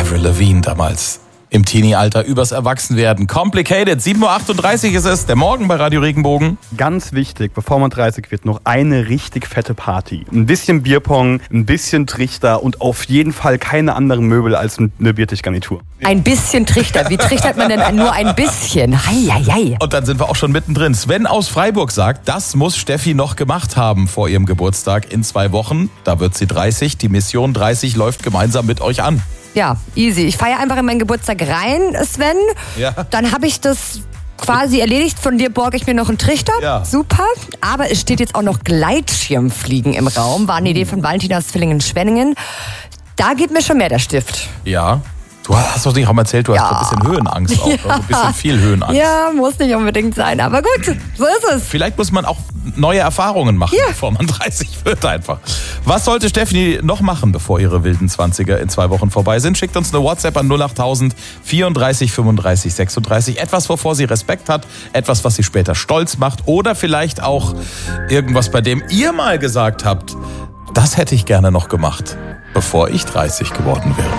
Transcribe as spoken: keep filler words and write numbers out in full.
Avril Lavigne damals. Im Teenie-Alter übers Erwachsenwerden. Complicated. sieben Uhr achtunddreißig ist es, der Morgen bei Radio Regenbogen. Ganz wichtig, bevor man dreißig wird, noch eine richtig fette Party. Ein bisschen Bierpong, ein bisschen Trichter und auf jeden Fall keine anderen Möbel als eine Biertischgarnitur. Ein bisschen Trichter. Wie trichtert man denn nur ein bisschen? Hei, hei, hei. Und dann sind wir auch schon mittendrin. Sven aus Freiburg sagt, das muss Steffi noch gemacht haben vor ihrem Geburtstag in zwei Wochen. Da wird sie dreißig. Die Mission dreißig läuft gemeinsam mit euch an. Ja, easy. Ich feiere einfach in meinen Geburtstag rein, Sven. Ja. Dann habe ich das quasi erledigt. Von dir borge ich mir noch einen Trichter. Ja. Super. Aber es steht jetzt auch noch Gleitschirmfliegen im Raum. War eine Idee von Valentina aus Villingen-Schwenningen. Da geht mir schon mehr der Stift. Ja. Du hast doch nicht auch mal erzählt, du hast Ja. ein bisschen Höhenangst auch. Ja. Also ein bisschen viel Höhenangst. Ja, muss nicht unbedingt sein. Aber gut, so ist es. Vielleicht muss man auch neue Erfahrungen machen, Ja. bevor man dreißig wird einfach. Was sollte Steffi noch machen, bevor ihre wilden Zwanziger in zwei Wochen vorbei sind? Schickt uns eine WhatsApp an null acht tausend vierunddreißig fünfunddreißig sechsunddreißig. Etwas, wovor sie Respekt hat, etwas, was sie später stolz macht oder vielleicht auch irgendwas, bei dem ihr mal gesagt habt, das hätte ich gerne noch gemacht, bevor ich dreißig geworden wäre.